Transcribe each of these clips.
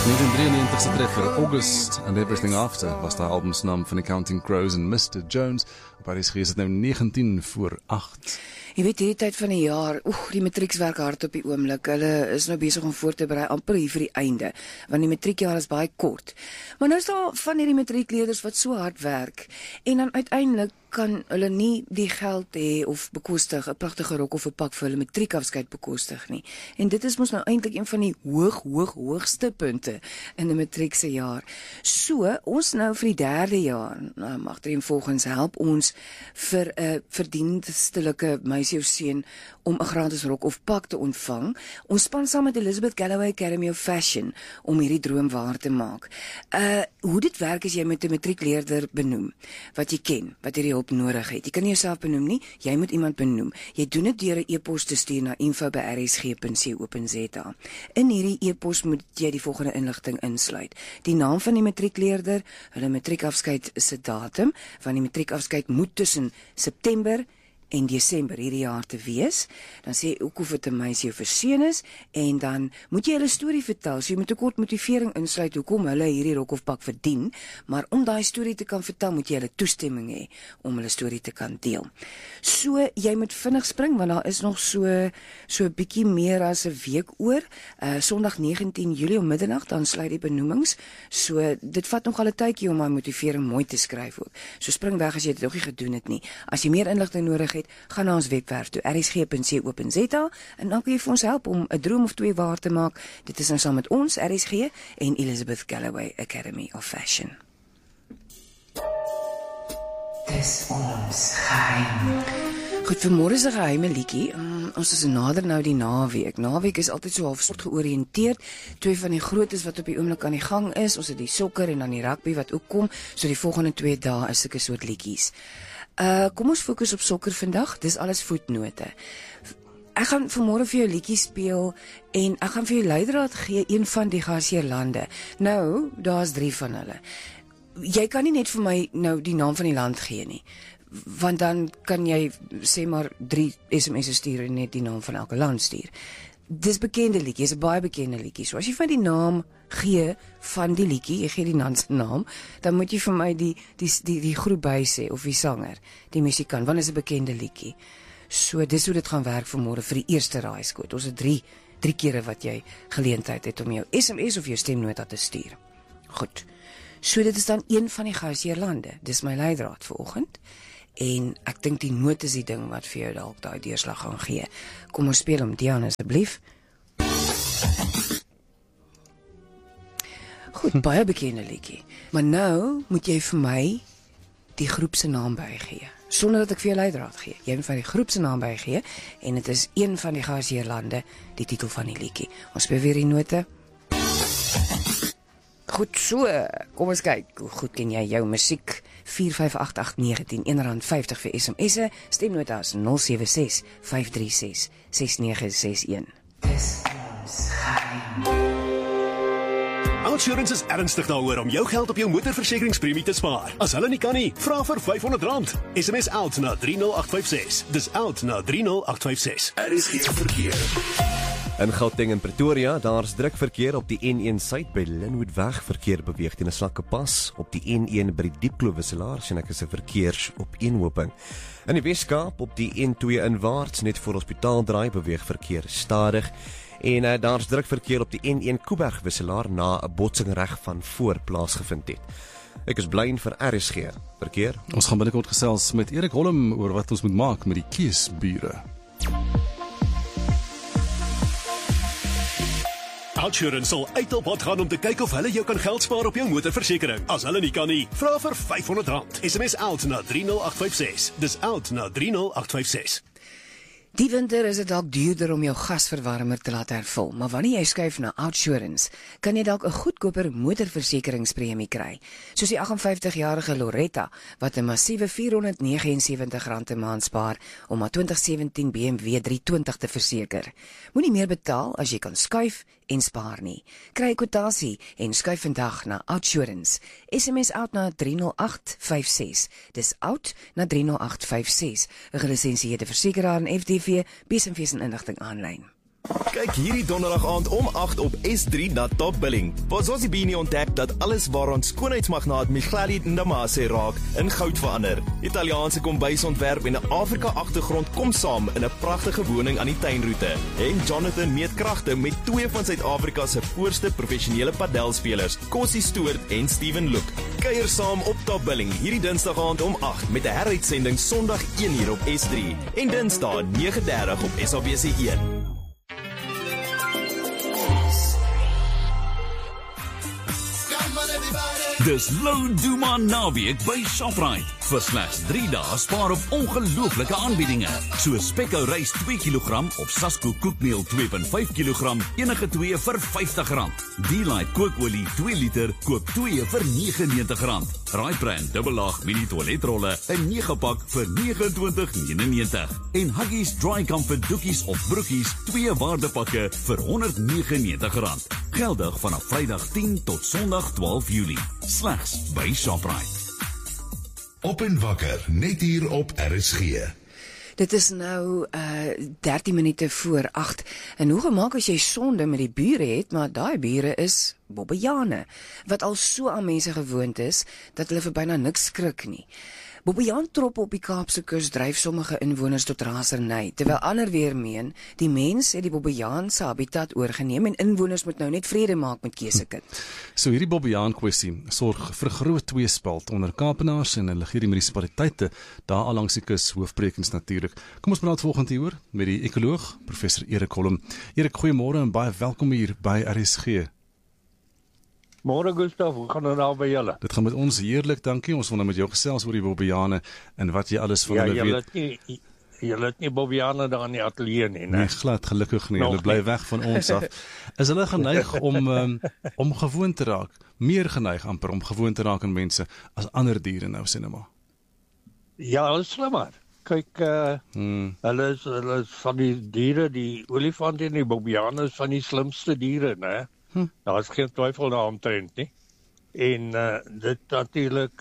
1993 se treffer, August and Everything After, was daar albumsnaam van die Counting Crows en Mr. Jones. Op RSG is het nou 19 voor 8. Jy weet, hierdie tyd van die jaar, die matrieks werk hard op die oomblik. Hulle is nou besig om voor te berei, amper hier vir die einde, want die matriekjaar is baie kort. Maar nou is daar van hierdie matriekleerders wat so hard werk, en dan uiteindelik kan hulle nie die geld hê of bekostig, 'n pragtige rok of 'n pak vir hulle matriekafskeid bekostig nie. En dit is mos nou eintlik een van die hoogste punte in 'n matriekse jaar. So, ons nou vir die derde jaar, agtereenvolgens help ons vir 'n verdienstelike meisie of seun om 'n gratis rok of pak te ontvang. Ons span saam met Elizabeth Galloway Academy of Fashion om hierdie droom waar te maak. Hoe dit werk is jy met 'n matriekleerder benoem wat jy ken, wat hierdie hulp nodig het. Jy kan nie jouself benoem nie, jy moet iemand benoem. Jy doen dit deur 'n e-pos te stuur na info@rsg.co.za. In hierdie e-pos moet jy die volgende inligting insluit: die naam van die matriekleerder, hulle matriekafskeid se datum, want die matriekafskeid moet tussen September en Desember hierdie jaar te wees. Dan sê ook of dit 'n meisie of 'n seun is, en dan moet jy hulle storie vertel. So jy moet 'n kort motivering insluit hoekom hulle hierdie rok of pak verdien, maar om daai storie te kan vertel, moet jy hulle toestemming hê om hulle storie te kan deel. So jy moet vinnig spring, want daar is nog so 'n bietjie meer as 'n week oor. Sondag 19 Julie om middernag, dan sluit die benoemings. So dit vat nog al 'n tydjie om my motivering mooi te skryf ook. So spring weg as jy dit nog nie gedoen het nie. As jy meer inligting nodig het, gaan na ons webwerf toe, rsg.co.za, en dan kan jy vir ons help om 'n droom of twee waar te maak. Dit is nou saam met ons, RSG en Elizabeth Galloway Academy of Fashion. Dis ons geheim. Goed, vanmôre is 'n geheime liedjie. Ons is nader nou die naweek. Naweek is altyd so half soort georiënteerd. Twee van die grootes wat op die oomblik aan die gang is, ons het die sokker en dan die rugby wat ook kom. So die volgende 2 dae is sulke soort liedjies. Kom ons fokus op sokker vandag. Dis alles voetnote. Ek gaan vanmôre vir jou liedjie speel en ek gaan vir jou leidraad gee, een van die gasheerlande. Nou, daar's 3 van hulle. Jy kan nie net vir my nou die naam van die land gee nie, want dan kan jy sê maar 3 SMS'e stuur en net die naam van elke land stuur. Dis bekende liedjie, is 'n baie bekende liedjie. So as jy vir die naam gee van die liedjie, jy gee die man se naam, dan moet jy vir my die groep by sê, of die sanger, die musikant, want is 'n bekende liedjie. So dis hoe dit gaan werk vanmôre vir die eerste raaiskoot. Ons het 3 kere wat jy geleentheid het om jou SMS of jou stemnota te stuur. Goed. So dit is dan een van die gasheerlande. Dis my leidraad vir oggend. En ek dink die noot is die ding wat vir jou dalk daai deurslag gaan gee. Kom ons speel hom, Diana, asseblief. Goed, baie bekende liedjie. Maar nou moet jy vir my die groep se naam bygee, sonder dat ek vir jou leidraad gee. Jy moet vir die groep se naam bygee, en dit is een van die gasheerlande, die titel van die liedjie. Ons speel weer die note. Goed so, kom ons kyk, hoe goed ken jy jou musiek? 4588919, R1.50 vir SMS'e, stemnota is 076 536 6961. Dis ons geheim. OUTsurance is ernstig daaroor om jou geld op jou motorversekeringspremie te spaar. As hulle nie kan nie, vra vir R500. SMS OUT na 30856. Dis OUT na 30856. RSG verkeer. In Gauteng en Pretoria, daar's druk verkeer op die N1 suid by Linwoodweg. Verkeer beweeg teen 'n slakke pas. Op die N1 by die Diepkloof wisselaar sien ek is 'n verkeersopeenhoping. In die Weskaap op die N2 inwaarts net voor Hospitaal draai beweeg verkeer stadig. En daar's druk verkeer op die N1 Kuiberg wisselaar na 'n botsing reg van voor plaasgevind het. Ek is bly vir RSG verkeer. Ons gaan binnekort gesels met Erik Holm oor wat ons moet maak met die kiesbure. OUTsurance sal uit op pad gaan om te kyk of hulle jou kan geld spaar op jou motorversekering. As hulle nie kan nie, vra vir R500. SMS OUT na 30856. Dis OUT na 30856. Die winter is dit dalk duurder om jou gasverwarmer te laat hervul, maar wanneer jy skuif na OUTsurance, kan jy dalk 'n goedkoper motorversekeringspremie kry. Soos die 58-jarige Loretta, wat 'n massiewe R479 'n maand spaar om haar 2017 BMW 320 te verseker. Moenie meer betaal as jy kan skuif en spaar nie. Kry 'n kwotasie en skuif vandag na OUTsurance. SMS OUT na 30856. Dis OUT na 30856. 'n gelisensieerde versekeraar en FDV, besemfees en inligting aanlyn. Kyk hierdie donderdag aand om 8 op S3 na Top Billing. Waar Zosibini ontdek dat alles waaraan skoonheidsmagnaat Micheli Ndamase raak in goud verander. Italiaanse kombuisontwerp en 'n Afrika-agtergrond kom saam in 'n pragtige woning aan die tuinroete. En Jonathan meet kragte met twee van Suid-Afrika se voorste professionele padelspelers, Kossie Stoort en Steven Look. Kuier saam op Top Billing hierdie Dinsdag aand om 8 met 'n heruitsending Sondag 1:00 op S3 en Dinsdag 9:30 op SABC1. Dis Lou Duma naweek by Shoprite. Vir slegs 3 dae spaar op ongelooflike aanbiedinge. So Spekko rys 2 kg op Sasko koekmeel 2.5 kg, enige 2 vir R50. Delight kookolie 2 liter, koop 2 vir R99. Raibrand dubbelaag mini toiletrolle, 'n 9-pak vir R29.99. En Huggies Dry Comfort doekies of broekies, 2 waardepakke vir R199. Geldig vanaf Vrydag 10 tot Sondag 12 Julie. Slegs by Shoprite. Op en wakker, net hier op RSG. Dit is nou 13 minute voor 8. En hoe gemaak as jy sonde met die bure het, maar daai bure is Bobbejane, wat al so aan mense gewoond is, dat hulle vir byna niks skrik nie. Bobbejaan troppe op die Kaapse kus dryf sommige inwoners tot raserny, terwyl ander weer meen, die mens het die Bobbejaan se habitat oorgeneem en inwoners moet nou net vrede maak met Keesekind. So hierdie Bobbejaan kwessie sorg vir groot tweespalt onder Kaapenaars en hulle hierdie munisipaliteite daar al langs die kus, hoofbrekens natuurlik. Kom ons praat volgende hieroor met die ekoloog, professor Erik Holm. Erik, goeiemôre en baie welkom hier by RSG. Môre Gustav, hoe gaan dit nou by julle? Dit gaan met ons heerlik, dankie. Ons wil nou met jou gesels oor die Bobbejane en wat jy alles van hulle weet. Julle het nie Bobbejane daar in die ateljee nie, né? Nee, glad gelukkig nie. Hulle bly weg van ons af. Is hulle geneig om gewoon te raak, meer geneig amper om gewoon te raak aan mense as ander diere nou sê nou maar? Ja, hulle is slimmer. Kyk, hulle is van die diere, die olifant en die Bobbejane is van die slimste diere, né? Daar is geen twyfel daaromtrent nie. En dit natuurlik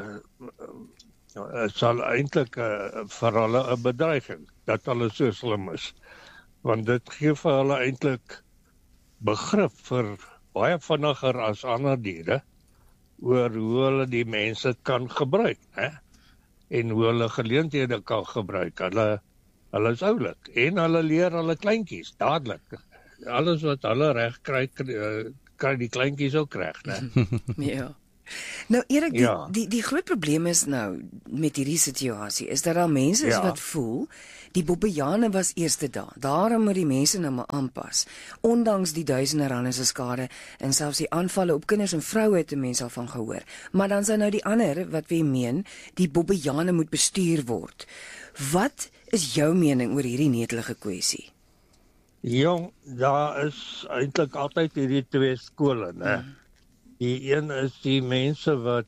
sal eintlik vir hulle 'n bedreiging dat hulle so slim is. Want dit gee vir hulle eintlik begrip vir baie vinniger as ander diere oor hoe hulle die mense kan gebruik, hè? En hoe hulle geleenthede kan gebruik. Hulle is oulik en hulle leer hulle kleintjies dadelik. Alles wat hulle reg kry, kry die kleintjies ook reg, né? Ja. Nou Erik, die groot probleem is nou met hierdie situasie is dat daar mense is wat voel die Bobbejane was eerste daar. Daarom moet die mense nou maar aanpas. Ondanks die duisende rande se skade en selfs die aanvalle op kinders en vroue het mense al van gehoor. Maar dan sou nou die ander wat wie meen die Bobbejane moet bestuur word. Wat is jou mening oor hierdie netelige kwessie? Jong, daar is eintlik altyd hierdie twee skole, né? Die een is die mense wat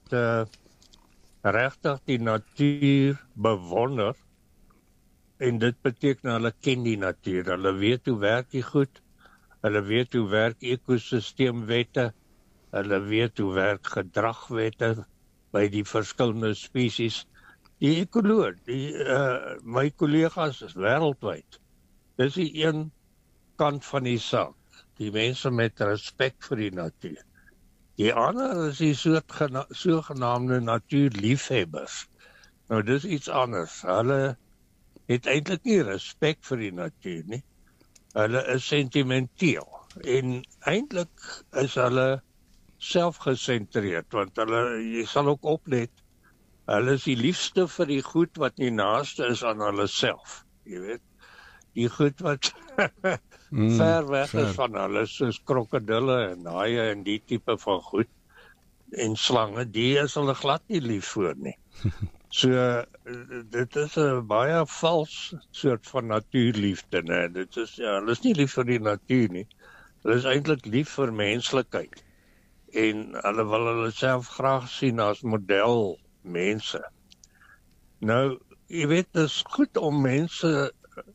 regtig die natuur bewonder en dit beteken hulle ken die natuur. Hulle weet hoe werk die goed. Hulle weet hoe werk ekosisteemwette. Hulle weet hoe werk gedragwette by die verskillende spesies. Die ekoloog, my kollegas is wêreldwyd. Dis die een kant van die saak, die mense met respek vir die natuur. Die ander is die sogenaamde natuurliefhebbers. Nou, dis iets anders. Hulle het eintlik nie respek vir die natuur nie. Hulle is sentimenteel en eintlik is hulle selfgesentreerd, want jy sal ook oplet, hulle is die liefste vir die goed wat nie naaste is aan hulle self, jy weet. Die goed wat ver weg is van hulle, soos krokodille en haie en die tipe van goed, en slange, die is hulle glad nie lief voor nie. So, dit is 'n baie vals soort van natuurliefde, né? Dit is, hulle is nie lief vir die natuur nie, hulle is eintlik lief vir menslikheid, en hulle wil hulle self graag sien as model mense. Nou, jy weet, dit is goed om mense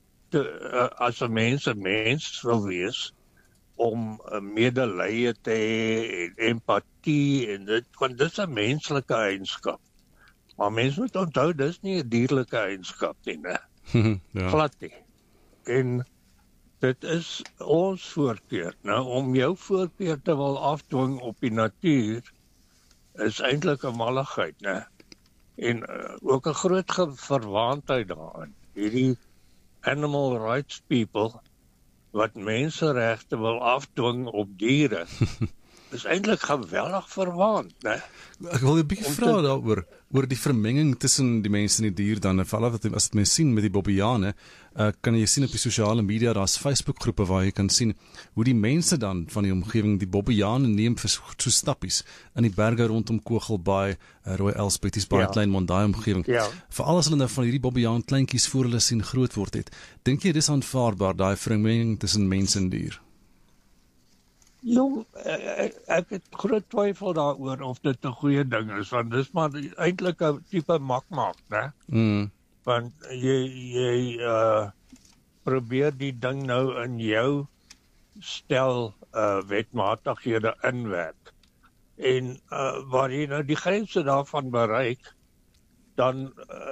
as 'n mens wil wees, om medelee te hê en empatie en dit, want dit is 'n menslike eienskap. Maar mense moet onthou, dis nie 'n dierlike eienskap nie, né? Glad nie. En Dit is ons voorkeur. Nou, om jou voorkeur te wil afdwing op die natuur, is eintlik 'n malligheid, né? En ook 'n groot verwaandheid daarin. Hierdie animal rights people, wat menseregte wil afdwing op diere, is eintlik geweldig verwaand, né? Ek wil 'n bietjie vra daaroor, oor die vermenging tussen die mense en die dier dan, veral as mens sien met die bobbejane, kan jy sien op die sosiale media, daar's Facebook-groepe waar jy kan sien hoe die mense dan van die omgewing die bobbejane neem vir so stappies in die berge rondom Kogelbaai, Rooi Elspeth, Baai, Kleinmond, daai omgewing. Veral as hulle nou van hierdie bobbejaan kleintjies voor hulle sien groot word het. Dink jy dis aanvaarbaar, daai vermenging tussen mens en dier? Jong, ek het groot twyfel daaroor of dit 'n goeie ding is, want dis maar eintlik 'n tipe makmak, né? Want jy probeer die ding nou in jou stel wetmatighede inwerk. En waar jy nou die grense daarvan bereik, dan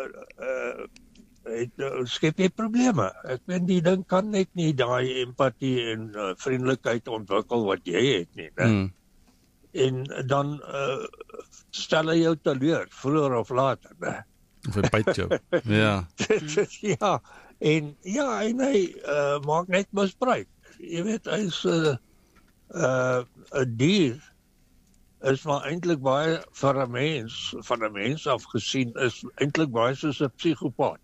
skep jy probleme. Ek weet die ding kan net nie daai empatie en vriendelikheid ontwikkel wat jy het nie, né? En dan stel hy jou teleur, vroeër of later, né? Of hy byt jou. Ja. Ja, en hy maak net misbruik. Jy weet, hy's 'n dier is maar eintlik baie vir 'n mens, van 'n mens af gesien, is eintlik baie soos 'n psigopaat.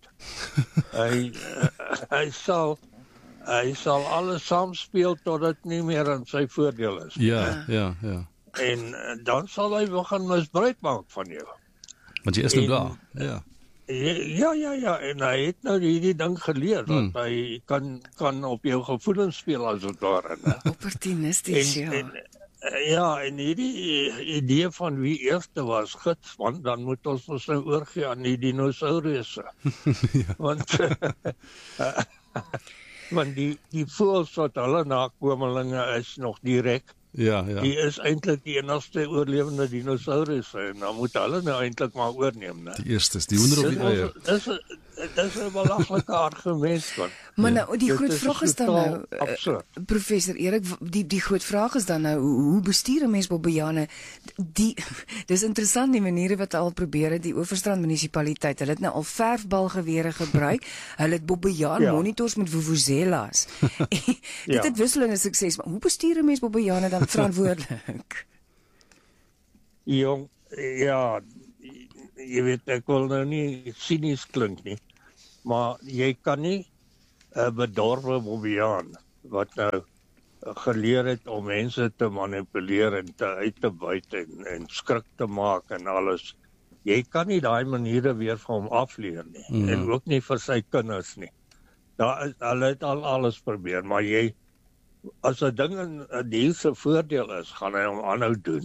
Hy sal alles saamspeel tot dit nie meer in sy voordeel is. Ja. En dan sal hy begin misbruik maak van jou. Want jy is nou daar, ja. Ja, en hy het nou hierdie ding geleer, dat hy kan op jou gevoelens speel as het ware. Opportunisties, En hierdie idee van wie eerste was, gids, want dan moet ons nou oorgee aan die dinosourusse. Want die voëls wat hulle nakomelinge is nog direk. Die is eintlik die enigste oorlewende dinosourusse, en dan moet hulle nou eintlik maar oorneem, né? Die eerstes, die hoender op die eier. Dis 'n belaglike argument van. Maar nou, die groot vraag is dan nou, professor Erik, die groot vraag is dan nou, hoe bestuur 'n mens bobbejane? Dis interessant die maniere wat al probeer het, die Oeverstrand munisipaliteit, hulle het nou al verfbalgewere gebruik, hulle het bobbejaan monitors met vuvuzelas. Dit het wisselende sukses, maar hoe bestuur 'n mens bobbejane dan verantwoordelik? Jong, jy weet, ek wil nou nie sinies klink nie, maar jy kan nie 'n bedorwe bobbejaan wat nou geleer het om mense te manipuleer en uit te buit en skrik te maak en alles. Jy kan nie daai maniere weer van hom afleer nie, en ook nie vir sy kinders nie. Hulle het al alles probeer, maar as 'n ding 'n dier se voordeel is, gaan hy hom aanhou doen.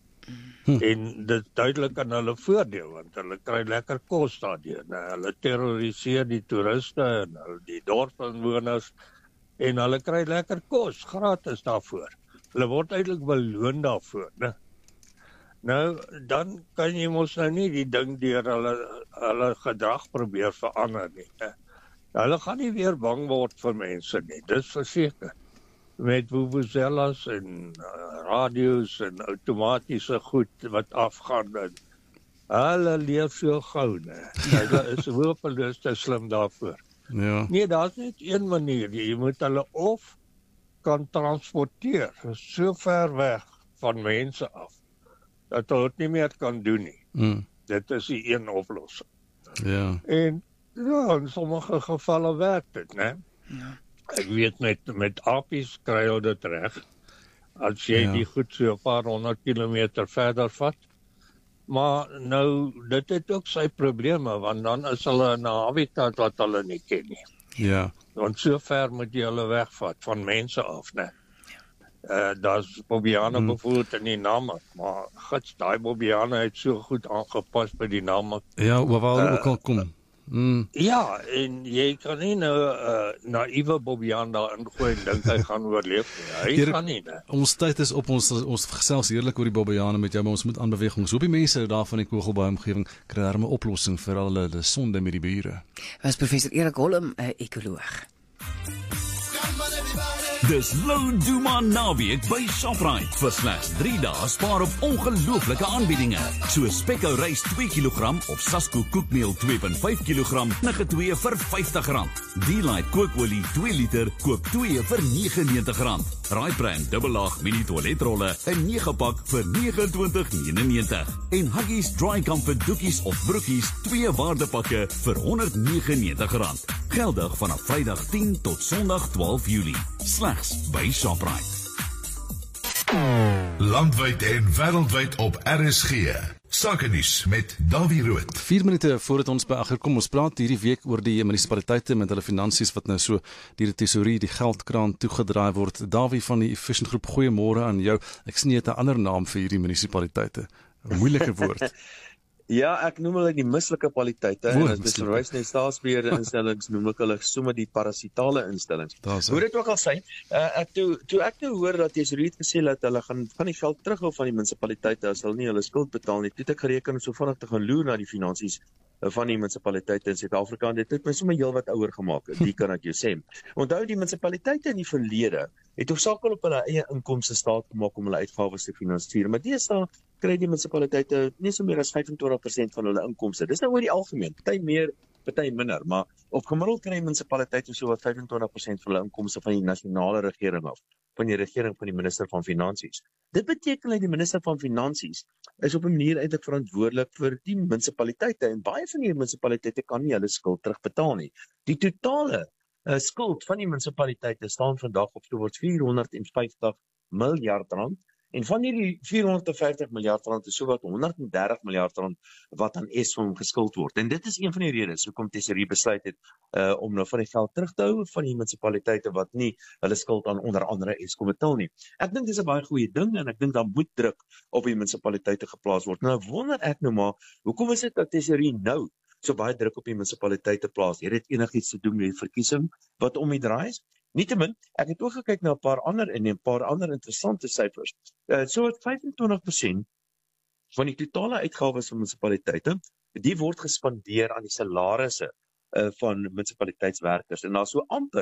En dit duidelik aan hulle voordeel, want hulle kry lekker kos daardeur. Hulle terroriseer die toeriste en die dorpinwoners, en hulle kry lekker kos gratis daarvoor. Hulle word eintlik beloon daarvoor, né? Nou, dan kan jy mos nou nie die ding deur hulle gedrag probeer verander nie, né? Hulle gaan nie weer bang word vir mense nie, dis verseker. Met vuvuzelas en radio's en outomatiese goed wat afgaan. Hulle leef so gou, né? Hulle is hopeloos te slim daarvoor. Nee, daar's net een manier. Jy moet hulle of kan transporteer so ver weg van mense af dat hulle dit nie meer kan doen nie. Dit is die een oplossing. En in sommige gevalle werk dit, né? Ek weet met apies kry jy dit reg. As jy die goed so 'n paar 100 kilometer verder vat. Maar nou, dit het ook sy probleme, want dan is hulle in 'n habitat wat hulle nie ken nie. Want so ver moet jy hulle wegvat van mense af, né? Daar's bobbejane bijvoorbeeld in die Namak, maar gids, daai bobbejane het so goed aangepas by die Namak. Waar hulle ook al kom. Ja, en jy kan nie nou naïewe bobbejaan daar ingooi en dink hy gaan oorleef nie. Hy gaan nie, né? Ons tyd is op, ons gesels heerlik oor die bobbejane met jou, maar ons moet aanbeweeg. Ons hoop die mense daar van die Kogelbaai omgewing kry 'n oplossing vir al hulle sonde met die bure. Was professor Erik Holm, 'n ekoloog. Dis Lou Duman naweek by Shoprite. Vir slegs 3 dae spaar op ongelooflike aanbiedinge. So Spekko rys 2 kg of Sasko koekmeel 2.5 kg, nige 2 vir R50. Delight kookolie 2 liter, koop 2 vir R99. Raaibrand dubbelaag mini toiletrolle, 'n 9-pak vir R29.99. En Huggies Dry Comfort doekies of broekies, 2 waardepakke vir R199. Geldig vanaf Vrydag 10 tot Sondag 12 Julie. Slegs by Shoprite. Landwyd en wêreldwyd op RSG. Sakenuus met Davie Rood. 4 minute voordat ons by agterkom, ons praat hierdie week oor die munisipaliteite met hulle finansies wat nou so deur die tesourie, die geldkraan toegedraai word. Davie van die Efficient Groep, goeiemôre aan jou. Ek sien jy het 'n ander naam vir hierdie munisipaliteite. 'n Moeilike woord. Ja, ek noem hulle die mislike kwaliteite en as dit verwys na staatsbeheerde instellings noem ek hulle sommer die parasitale instellings. Hoe dit ook al sê, toe ek hoor dat tesourie het gesê dat hulle gaan die geld terughou van die munisipaliteite as hulle nie hulle skuld betaal nie, toe het ek gereken om so vinnig te gaan loer na die finansies van die munisipaliteite in Suid-Afrika en dit het my sommer heelwat ouer gemaak, die kan ek jou sê. Onthou die munisipaliteite in die verlede het hoofsaaklik op hulle eie inkomste staat gemaak om hulle uitgawes te finansier, maar deesdae kry die munisipaliteite nie so meer as 25% van hulle inkomste. Dis nou oor die algemeen, party meer, party minder, maar op gemiddeld kry munisipaliteite so wat 25% van hulle inkomste van die nasionale regering af, van die regering van die minister van Finansies. Dit beteken dat die minister van Finansies is op 'n manier eintlik verantwoordelik vir die munisipaliteite en baie van die munisipaliteite kan nie hulle skuld terugbetaal nie. Die totale skuld van die munisipaliteite staan vandag op towards R450 miljard. En van hierdie R450 miljard is sowat R130 miljard wat aan Eskom geskuld word. En dit is een van die redes hoekom tesourie besluit het om nou van die geld terug te hou van die munisipaliteite wat nie hulle skuld aan onder andere Eskom betaal nie. Ek dink dis 'n baie goeie ding en ek dink daar moet druk op die munisipaliteite geplaas word. Nou wonder ek nou maar, hoekom is dit dat tesourie nou so baie druk op die munisipaliteite plaas? Het dit enigiets te doen met die verkiesing wat om die draai is? Nietemin, ek het ook gekyk na 'n paar ander interessante syfers. So 25% van die totale uitgawes van munisipaliteite, die word gespandeer aan die salarisse van munisipaliteitswerkers. En daar so amper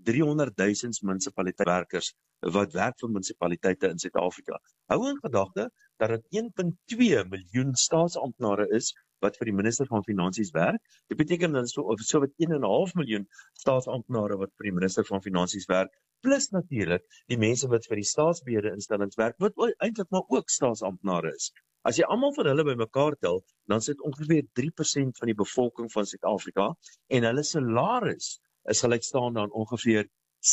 300,000 munisipaliteitswerkers wat werk vir munisipaliteite in Suid-Afrika. Hou in gedagte dat dit 1.2 miljoen staatsamptenare is wat vir die minister van Finansies werk. Dit beteken dat so wat 1.5 miljoen staatsamptenare wat vir die minister van Finansies werk, plus natuurlik die mense wat vir die staatsbeheerde instellings werk, wat eintlik maar ook staatsamptenare is. As jy almal van hulle bymekaar tel, dan sit ongeveer 3% van die bevolking van Suid-Afrika en hulle salaris is gelykstaande aan ongeveer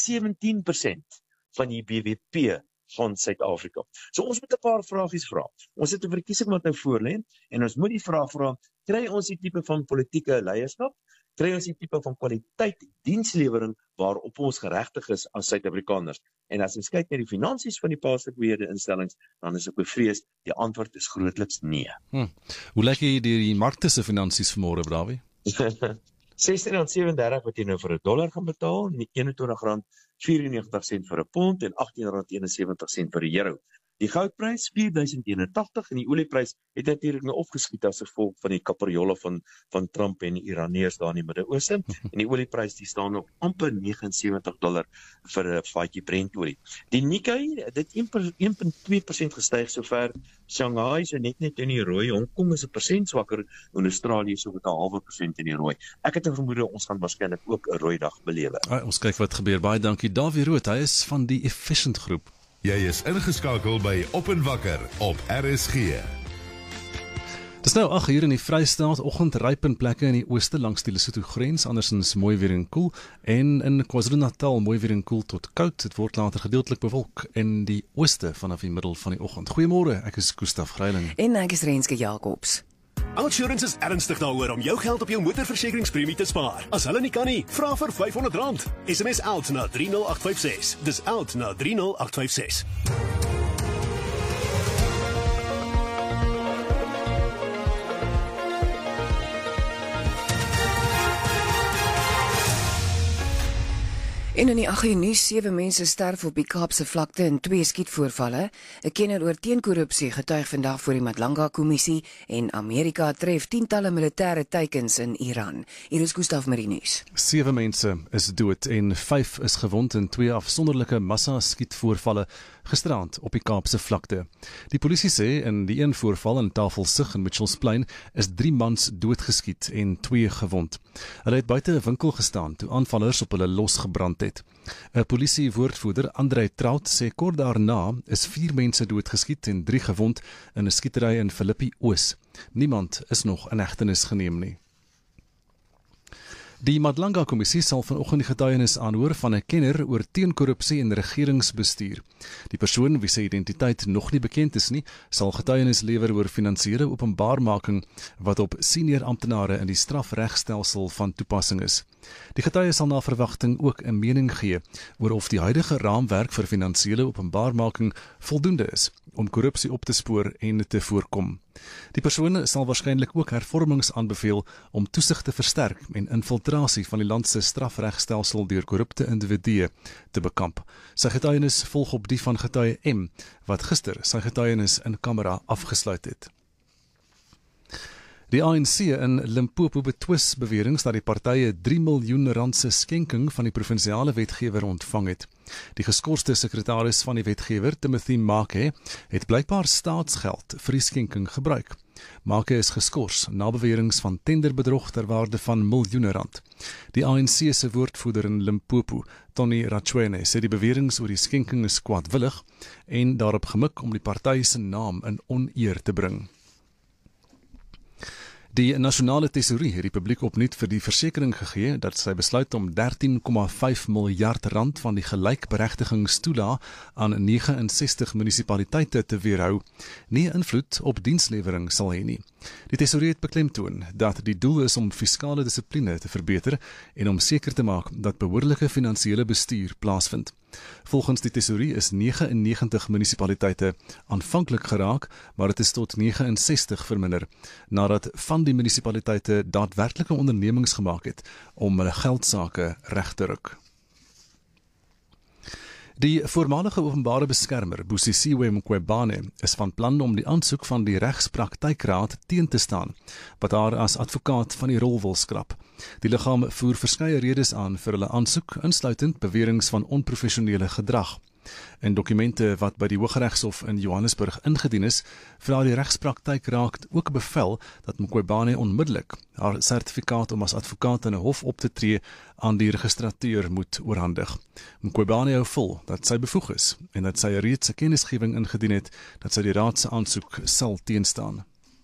17% van die BBP van Suid-Afrika. So ons moet 'n paar vragies vra. Ons het 'n verkiesing wat nou voorlê en ons moet die vraag vra, kry ons die tipe van politieke leierskap? Kry ons die tipe van kwaliteit dienslewering waarop ons geregtig is as Suid-Afrikaners? En as ons kyk na die finansies van die plaaslike beheerde instellings, dan is ek bevrees die antwoord is grootliks nee. Hoe lyk jy die markte se finansies vanmôre, Davie? R16.37 wat jy nou vir 'n dollar gaan betaal, R21.94 vir 'n pond en R18.71 vir 'n euro. Die goudprys $4,081 en die olieprys het natuurlik nou opgeskiet as gevolg van die kapriolle van Trump en die Iraneërs daar in die Midde-Ooste. En die olieprys die staan op amper $79 vir 'n vatjie Brent-olie. Die Nikkei het 1.2% gestyg sover. Shanghai is net in die rooi. Hong Kong is 1% swakker en Australië so met 0.5% in die rooi. Ek het 'n vermoede ons gaan waarskynlik ook 'n rooi dag belewe. Ons kyk wat gebeur. Baie dankie Davie Rood. Hy is van die Efficient Groep. Jy is ingeskakel by Op en Wakker op RSG. Dis nou 8 uur in die Vrystaat, oggend ryp in plekke in die ooste langs die Lesotho grens, andersins mooi weer en koel, en in KwaZulu-Natal mooi weer en koel tot koud. Dit word later gedeeltelik bewolk in die ooste vanaf die middel van die oggend. Goeiemôre, ek is Gustaf Greiling. En ek is Renske Jacobs. Outsurance is ernstig daaroor om jou geld op jou motorversekeringspremie te spaar. As hulle nie kan nie, vra vir R500. SMS OUT na 30856. Dis OUT na 30856. En in die agternuus 7 mense sterf op die Kaapse vlakte in 2 skietvoorvalle. 'n Kenner oor teenkorrupsie getuig vandag voor die Madlanga-kommissie en Amerika tref tientalle militêre teikens in Iran. Hier is Gustaf Marinus. 7 mense is dood en 5 is gewond in 2 afsonderlike massa-skietvoorvalle gisteraand op die Kaapse vlakte. Die polisie sê in die een voorval in Tafelsig in Mitchells Plain is 3 mans doodgeskiet en 2 gewond. Hulle het buite 'n winkel gestaan toe aanvallers op hulle losgebrand het. 'n Polisiewoordvoerder, Andrei Trout, sê kort daarna is 4 mense doodgeskiet en 3 gewond in 'n skietery in Philippi Oos. Niemand is nog in hegtenis geneem nie. Die Madlanga-kommissie sal vanoggend die getuienis aanhoor van 'n kenner oor teenkorrupsie en regeringsbestuur. Die persoon wie sy identiteit nog nie bekend is nie, sal getuienis lewer oor finansiële openbaarmaking wat op senior amptenare in die strafregstelsel van toepassing is. Die getuie sal na verwagting ook 'n mening gee oor of die huidige raamwerk vir finansiële openbaarmaking voldoende is om korrupsie op te spoor en te voorkom. Die persoon sal waarskynlik ook hervormings aanbeveel om toesig te versterk en infiltrasie van die land se strafregstelsel deur korrupte individue te bekamp. Sy getuienis volg op die van getuie M, wat gister sy getuienis in kamera afgesluit het. Die ANC in Limpopo betwis beweringe dat die partye R3 miljoen se skenking van die provinsiale wetgewer ontvang het. Die geskorste sekretaris van die wetgewer, Timothy Make, het blykbaar staatsgeld vir die skenking gebruik. Make is geskort na beweringe van tenderbedrog ter waarde van miljoene rand. Die ANC se woordvoerder in Limpopo, Tony Ratchwene, sê die beweringe oor die skenking is kwaadwillig en daarop gemik om die party se naam in oneer te bring. Die nasionale tesourie het die publiek opnuut vir die versekering gegee dat sy besluit om R13,5 miljard van die gelykberegtigingstoelaag aan 69 munisipaliteite te weerhou nie invloed op dienslewering sal hê nie. Die tesourie het beklemtoon dat die doel is om fiskale dissipline te verbeter en om seker te maak dat behoorlike finansiële bestuur plaasvind. Volgens die tesourie is 99 munisipaliteite aanvanklik geraak, maar dit is tot 69 verminder, nadat van die munisipaliteite daadwerklike ondernemings gemaak het om hulle geldsake reg te ruk. Die voormalige openbare beskermer, Busisiwe Mqwebane, is van plan om die aansoek van die Regspraktykraad teen te staan, wat haar as advokaat van die rol wil skrap. Die liggaam voer verskeie redes aan vir hulle aansoek, insluitend beweringe van onprofessionele gedrag. In dokumente wat by die Hooggeregshof in Johannesburg ingedien is, vra die Regspraktykraad ook bevel dat Mqwebane onmiddellik haar sertifikaat om as advokaat in 'n hof op te tree aan die registrateur moet oorhandig. Mqwebane hou vol dat sy bevoeg is en dat sy reeds 'n kennisgewing ingedien het dat sy die raad se aansoek sal teenstaan.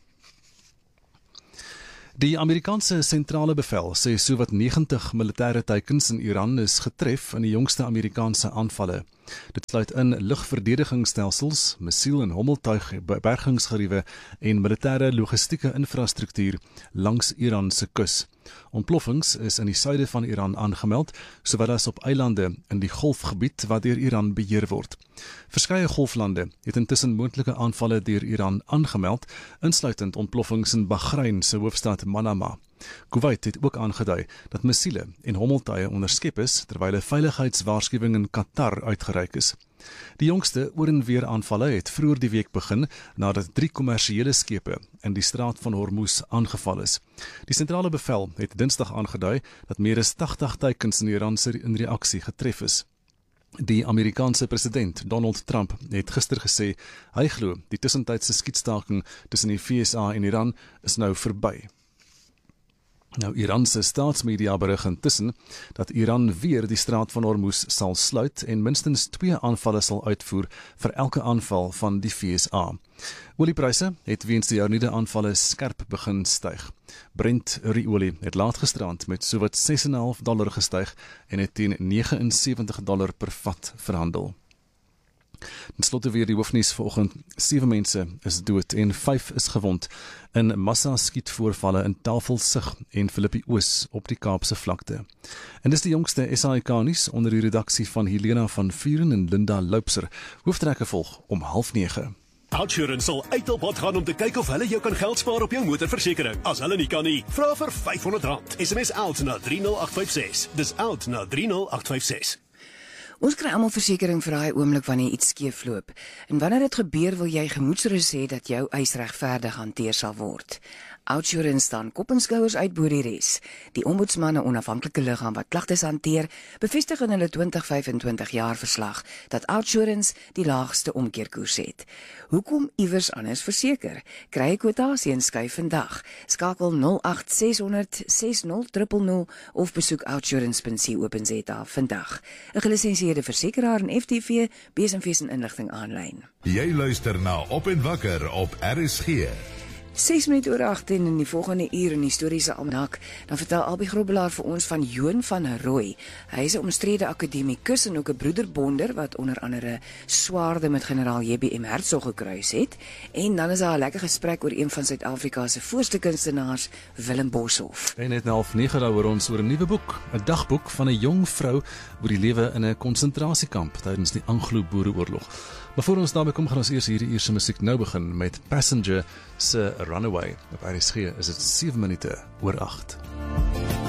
Die Amerikaanse sentrale bevel sê sowat 90 militêre teikens in Iran is getref in die jongste Amerikaanse aanvalle. Dit sluit in lugverdedigingsstelsels, missiel- en hommeltuig bergingsgeriewe en militêre logistieke infrastruktuur langs Iran se kus. Ontploffings is in die suide van Iran aangemeld, sowel as op eilande in die golfgebied wat deur Iran beheer word. Verskeie golflande het intussen moontlike aanvalle deur Iran aangemeld, insluitend ontploffings in Bahrein se hoofstad Manama. Kuwait het ook aangedui dat missiele en hommeltuie onderskep is, terwyl 'n veiligheidswaarskuwing in Qatar uitgereik is. Die jongste oor en weer aanvalle het vroeër die week begin nadat 3 kommersiële skepe in die straat van Hormuz aangeval is. Die sentrale bevel het Dinsdag aangedui dat meer as 80 teikens in Iran se reaksie getref is. Die Amerikaanse president Donald Trump het gister gesê hy glo die tussentydse skietstaking tussen die VSA en Iran is nou verby. Iran se staatsmedia berig intussen dat Iran weer die straat van Hormuz sal sluit en minstens 2 aanvalle sal uitvoer vir elke aanval van die VSA. Oliepryse het weens die hernieude aanvalle skerp begin styg. Brent ruolie het laat gisterand met sowat $6,5 gestyg en het teen $79 per vat verhandel. Ten slotte weer die hoofnuus vanoggend. 7 mense is dood en 5 is gewond in massa-skietvoorvalle in Tafelsig en Philippi Oos op die Kaapse vlakte. En dis die jongste SAK nuus onder die redaksie van Helena van Vuren en Linda Loupser. Hooftrekke volg om 8:30. Outsurance sal uit op pad gaan om te kyk of hulle jou kan geld spaar op jou motorversekering. As hulle nie kan nie, vra vir R500. SMS OUT na 30856. Dis OUT na 30856. Ons kry almal versekering vir daai oomblik wanneer iets skeefloop. En wanneer dit gebeur, wil jy gemoedsrus hê dat jou eis regverdig hanteer sal word. Outsurance staan kop en skouers uit bo die res. Die ombudsman, 'n onafhanklike liggaam wat klagtes hanteer, bevestig in hulle 2025 jaar verslag dat Outsurance die laagste omkeerkoers het. Hoekom iewers anders verseker? Kry 'n kwotasie en skuif vandag. Skakel 08 600 60 of besoek outsurance.co.za vandag. 'n Gelisensieerde versekeraar en FTV, besenfees en inligting aanlyn. Jy luister na Op en Wakker op RSG. 6 minute oor 8 en in die volgende uur in historiese almanak, dan vertel Albie Grobbelaar vir ons van Johan van Rooi. Hy is 'n omstrede akademikus en ook 'n broederbonder wat onder andere swaarde met generaal JBM Hertzog gekruis het. En dan is daar 'n lekker gesprek oor een van Suid-Afrika se voorste kunstenaars, Willem Boshoff. En net na 8:30 hoor ons oor 'n nuwe boek, 'n dagboek van 'n jong vrou oor die lewe in 'n konsentrasiekamp tydens die Anglo-Boereoorlog. Maar voor ons daarby kom, gaan ons eers hierdie eerste musiek nou begin met Passenger se Runaway. Op RSG is dit 7 minute oor 8.